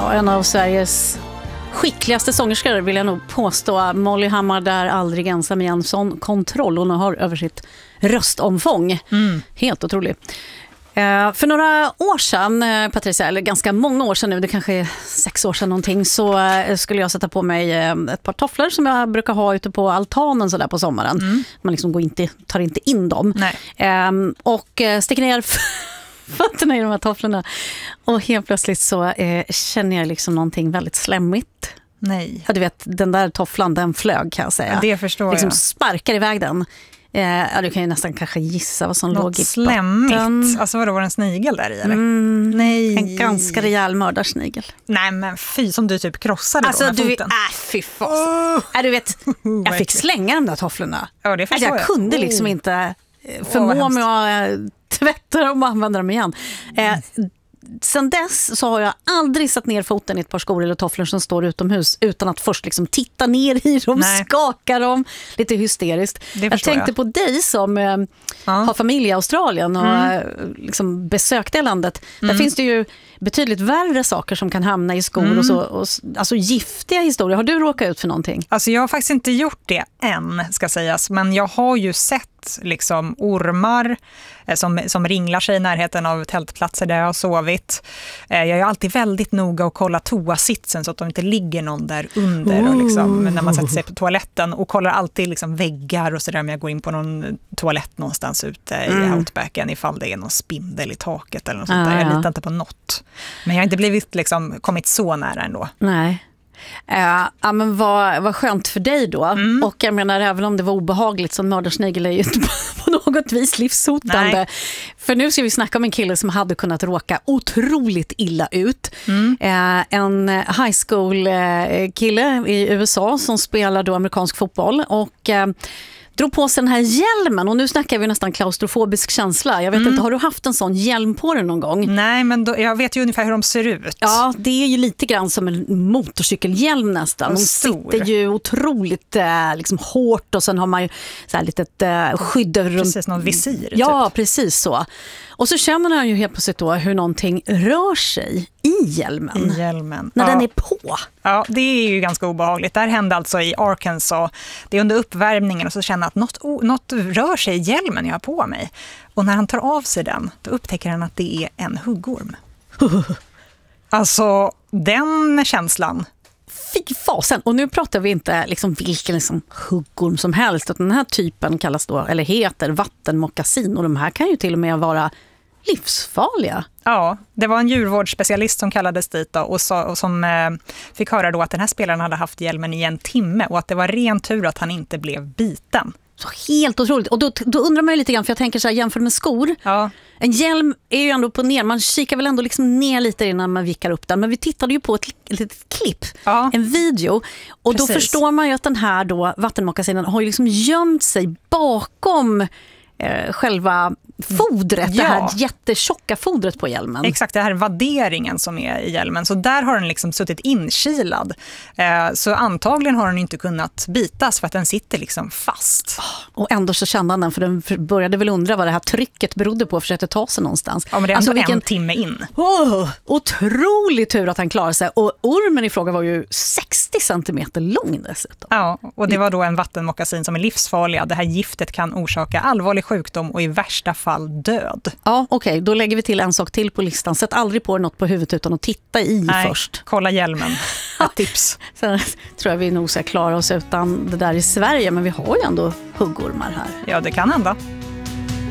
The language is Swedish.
Ja, en av Sveriges skickligaste sångerskor vill jag nog påstå. Molly Hammar där aldrig ensam i en sån kontroll hon har över sitt röstomfång. Helt otroligt. För några år sedan, Patricia, eller ganska många år sedan nu, det kanske är 6 år sedan någonting, så skulle jag sätta på mig ett par tofflor som jag brukar ha ute på altanen så där på sommaren. Man liksom tar inte in dem. Och sticker ner fötterna i de här tofflorna. Och helt plötsligt så känner jag liksom någonting väldigt slemmigt. Nej. Ja, du vet, den där tofflan, den flög kan jag säga. Ja, det förstår liksom jag. Sparkar iväg den. Ja, du kan ju nästan kanske gissa vad som låg i botten. Slemmigt. Alltså var en snigel där i eller? Nej. En ganska rejäl mördarsnigel. Nej men fy, som du typ krossade alltså, då med foten. Fy fas. Du vet, jag fick slänga de där tofflorna. Ja, det förstår jag kunde liksom inte förmå mig att tvätta dem och använda dem igen. Sen dess så har jag aldrig satt ner foten i ett par skor eller tofflor som står utomhus utan att först liksom titta ner i dem, skaka dem lite hysteriskt. Jag tänkte på dig som har familj i Australien och liksom besökt det landet. Där finns det ju betydligt värre saker som kan hamna i skor och så, alltså giftiga historier. Har du råkat ut för någonting? Alltså jag har faktiskt inte gjort det än, ska sägas, men jag har ju sett liksom ormar som ringlar sig i närheten av tältplatser där jag har sovit. Jag är alltid väldigt noga att kolla toasitsen så att de inte ligger någon där under och liksom, när man sätter sig på toaletten, och kollar alltid liksom väggar och sådär om jag går in på någon toalett någonstans ute i outbacken ifall det är någon spindel i taket eller något sånt där. Jag litar inte på något. Men jag har inte blivit liksom, kommit så nära ändå. Nej. Ja, men vad skönt för dig då. Och jag menar, även om det var obehagligt, så mördarsnigel är ju inte på något vis livshotande. Nej. För nu ska vi snacka om en kille som hade kunnat råka otroligt illa ut. En high school kille i USA som spelar då amerikansk fotboll och drog på sig den här hjälmen, och nu snackar vi nästan klaustrofobisk känsla. Jag vet inte, har du haft en sån hjälm på dig någon gång? Nej, men jag vet ju ungefär hur de ser ut. Ja, det är ju lite grann som en motorcykelhjälm nästan. De sitter ju otroligt liksom hårt, och sen har man ju så här litet skydd över runt. Precis, någon visir. Ja, typ. Precis så. Och så känner han ju helt plötsligt då hur någonting rör sig i hjälmen. När den är på. Ja, det är ju ganska obehagligt. Det här hände alltså i Arkansas. Det är under uppvärmningen, och så känner han att något rör sig i hjälmen jag har på mig. Och när han tar av sig den, då upptäcker han att det är en huggorm. Alltså, den känslan. Fy fasen. Och nu pratar vi inte liksom vilken liksom huggorm som helst. Att den här typen kallas då, eller heter vattenmockasin. Och de här kan ju till och med vara livsfarliga. Ja, det var en djurvårdsspecialist som kallades dit då, och som fick höra då att den här spelaren hade haft hjälmen i 1 timme och att det var ren tur att han inte blev biten. Så helt otroligt. Och då undrar man ju lite grann, för jag tänker så här, jämfört med skor. Ja. En hjälm är ju ändå på ner. Man kikar väl ändå liksom ner lite innan man vickar upp den. Men vi tittade ju på ett litet klipp, en video. Och Precis. Då förstår man ju att den här då vattenmockasinen har ju liksom gömt sig bakom själva fodret, det här jättetjocka fodret på hjälmen. Exakt, det här vadderingen som är i hjälmen. Så där har den liksom suttit inkilad. Så antagligen har den inte kunnat bitas för att den sitter liksom fast. Och ändå så kände han den, för den började väl undra vad det här trycket berodde på och försökte ta sig någonstans. Ja, men det är alltså 1 timme in. Otroligt tur att han klarade sig. Och ormen i fråga var ju 60 centimeter lång dessutom. Ja, och det var då en vattenmockasin som är livsfarlig. Det här giftet kan orsaka allvarlig sjukdom och i värsta fall död. Ja, okej. Då lägger vi till en sak till på listan. Sätt aldrig på något på huvudet utan att titta i först. Kolla hjälmen. Ett tips. Sen tror jag vi nog ska klara oss utan det där i Sverige, men vi har ju ändå huggormar här. Ja, det kan hända.